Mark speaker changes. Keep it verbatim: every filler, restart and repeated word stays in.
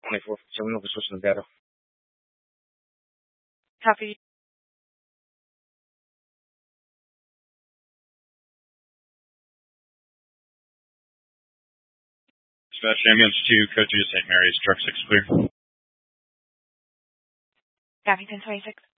Speaker 1: twenty-four fifty-seven Nova Scotia, Nevada.
Speaker 2: Copy.
Speaker 3: Dispatch ambulance to Code two Saint Mary's, truck six clear.
Speaker 2: Copy, ten twenty-six.